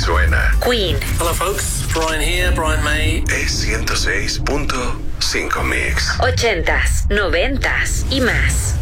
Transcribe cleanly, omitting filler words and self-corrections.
suena. Queen. Hello folks, Brian here, Brian May. Es 106.5 Mix. 80s, 90s y más.